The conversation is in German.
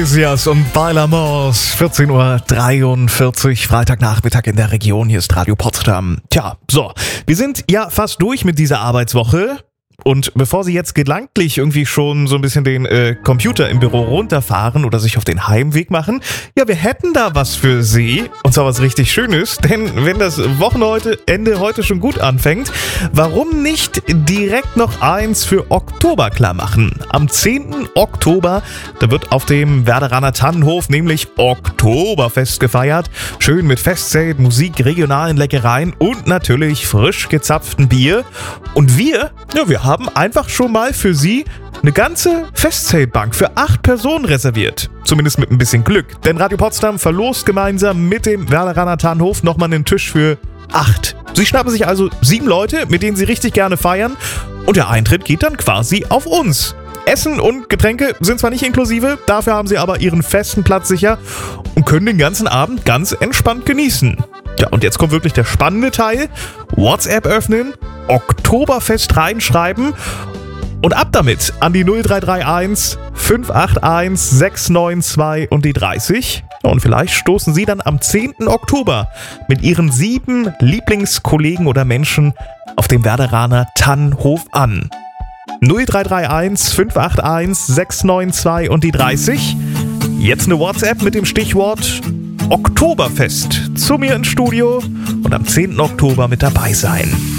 Iglesias und Bailamos, 14:43 Uhr, Freitagnachmittag in der Region. Hier ist Radio Potsdam. Tja, so, wir sind ja fast durch mit dieser Arbeitswoche. Und bevor Sie jetzt gedanklich irgendwie schon so ein bisschen den Computer im Büro runterfahren oder sich auf den Heimweg machen, ja, wir hätten da was für Sie. Und zwar was richtig Schönes, denn wenn das Wochenende heute schon gut anfängt, warum nicht direkt noch eins für Oktober klar machen? Am 10. Oktober, da wird auf dem Werderaner Tannenhof nämlich Oktoberfest gefeiert. Schön mit Festzelt, Musik, regionalen Leckereien und natürlich frisch gezapften Bier. Und wir haben einfach schon mal für Sie eine ganze Festzeltbank für 8 Personen reserviert. Zumindest mit ein bisschen Glück. Denn Radio Potsdam verlost gemeinsam mit dem Werderaner Tannenhof nochmal einen Tisch für 8. Sie schnappen sich also 7 Leute, mit denen Sie richtig gerne feiern. Und der Eintritt geht dann quasi auf uns. Essen und Getränke sind zwar nicht inklusive, dafür haben Sie aber Ihren festen Platz sicher und können den ganzen Abend ganz entspannt genießen. Ja, und jetzt kommt wirklich der spannende Teil. WhatsApp öffnen, Oktoberfest reinschreiben und ab damit an die 0331 581 692 und die 30. Und vielleicht stoßen Sie dann am 10. Oktober mit Ihren 7 Lieblingskollegen oder Menschen auf dem Werderaner Tannenhof an. 0331 581 692 und die 30. Jetzt eine WhatsApp mit dem Stichwort Oktoberfest zu mir ins Studio und am 10. Oktober mit dabei sein.